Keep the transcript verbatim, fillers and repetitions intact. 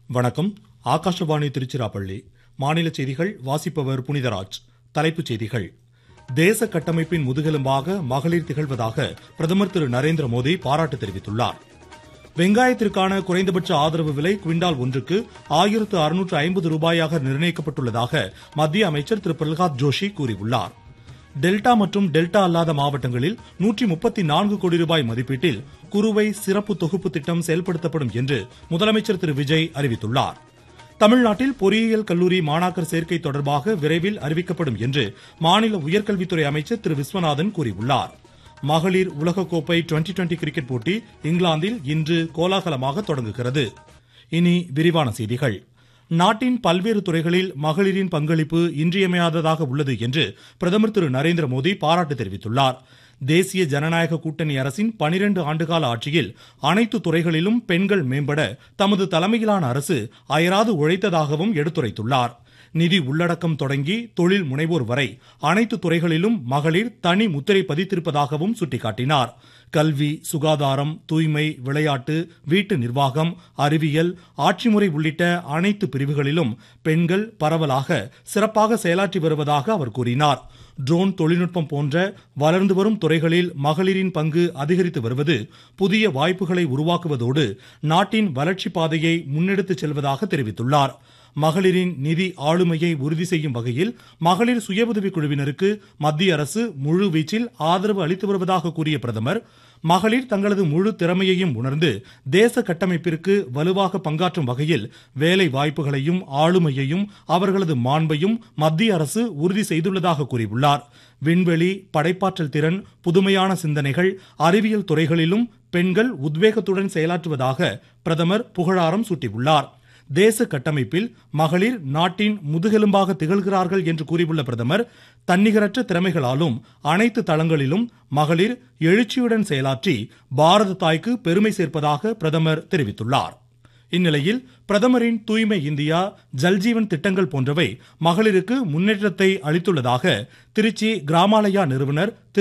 வணக்கம். ஆகாஷவாணி திருச்சிராப்பள்ளி. மாநில செய்திகள் வாசிப்பவர் புனிதராஜ். தலைப்புச் செய்திகள். தேச கட்டமைப்பின் முதுகெலும்பாக மகளிர் திகழ்வதாக பிரதமர் திரு நரேந்திர மோடி பாராட்டு தெரிவித்துள்ளார். வெங்காயத்திற்கான குறைந்தபட்ச ஆதரவு விலை குவிண்டால் ஒன்றுக்கு ஆயிரத்து அறுநூற்று ஐம்பது ரூபாயாக நிர்ணயிக்கப்பட்டுள்ளதாக மத்திய அமைச்சர் திரு பிரகலாத் ஜோஷி கூறியுள்ளார். டெல்டா மற்றும் டெல்டா அல்லாத மாவட்டங்களில் நூற்றி முப்பத்தி நான்கு கோடி ரூபாய் மதிப்பீட்டில் குறுவை சிறப்பு தொகுப்பு திட்டம் செயல்படுத்தப்படும் என்று முதலமைச்சர் திரு விஜய் அறிவித்துள்ளார். தமிழ்நாட்டில் பொறியியல் கல்லூரி மாணாக்கர் சேர்க்கை தொடர்பாக விரைவில் அறிவிக்கப்படும் என்று மாநில உயர்கல்வித்துறை அமைச்சர் திரு விஸ்வநாதன் கூறியுள்ளார். மகளிர் உலகக்கோப்பை டுவெண்டி டுவெண்டி கிரிக்கெட் போட்டி இங்கிலாந்தில் இன்று கோலாகலமாக தொடங்குகிறது. இனி விரிவான செய்திகள். நாட்டின் பல்வேறு துறைகளில் மகளிரின் பங்களிப்பு இன்றியமையாததாக உள்ளது என்று பிரதமர் திரு நரேந்திர மோடி பாராட்டு தெரிவித்துள்ளார். தேசிய ஜனநாயக கூட்டணி அரசின் பனிரெண்டு ஆண்டுகால ஆட்சியில் அனைத்து துறைகளிலும் பெண்கள் மேம்பட தமது தலைமையிலான அரசு அயராது உழைத்ததாகவும் எடுத்துரைத்துள்ளார். நிதி உள்ளடக்கம் தொடங்கி தொழில் முனைவோர் வரை அனைத்து துறைகளிலும் மகளிர் தனி முத்திரை பதித்திருப்பதாகவும் சுட்டிக்காட்டினார். கல்வி, சுகாதாரம், தூய்மை, விளையாட்டு, வீட்டு நிர்வாகம், அறிவியல், ஆட்சிமுறை உள்ளிட்ட அனைத்து பிரிவுகளிலும் பெண்கள் பரவலாக சிறப்பாக செயலாற்றி வருவதாக அவர் கூறினார். ட்ரோன் தொழில்நுட்பம் போன்ற வளர்ந்து வரும் துறைகளில் மகளிரின் பங்கு அதிகரித்து வருவது புதிய வாய்ப்புகளை உருவாக்குவதோடு நாட்டின் வளர்ச்சி பாதையை முன்னெடுத்துச் செல்வதாக தெரிவித்துள்ளார். மகளிரின் நிதி ஆளுமையை உறுதி செய்யும் வகையில் மகளிர் சுய உதவிக் குழுவினருக்கு மத்திய அரசு முழு வீச்சில் ஆதரவு அளித்து வருவதாக கூறிய பிரதமர், மகளிர் தங்களது முழு திறமையையும் உணர்ந்து தேச கட்டமைப்பிற்கு வலுவாக பங்காற்றும் வகையில் வேலை வாய்ப்புகளையும் ஆளுமையையும் அவர்களது மாண்பையும் மத்திய அரசு உறுதி செய்துள்ளதாக கூறியுள்ளார். விண்வெளி, படைப்பாற்றல் திறன், புதுமையான சிந்தனைகள், அறிவியல் துறைகளிலும் பெண்கள் உத்வேகத்துடன் செயலாற்றுவதாக பிரதமர் புகழாரம் சூட்டியுள்ளார். தேச கட்டமைப்பில் மகளிர் நாட்டின் முதுகெலும்பாக திகழ்கிறார்கள் என்று கூறியுள்ள பிரதமர், தன்னிகரற்ற திறமைகளாலும் அனைத்து தளங்களிலும் மகளிர் எழுச்சியுடன் செயலாற்றி பாரத தாய்க்கு பெருமை சேர்ப்பதாக பிரதமர் தெரிவித்துள்ளார். இந்நிலையில் பிரதமரின் தூய்மை இந்தியா, ஜல்ஜீவன் திட்டங்கள் போன்றவை மகளிருக்கு முன்னேற்றத்தை அளித்துள்ளதாக திருச்சி கிராமாலயா நிறுவனர் திரு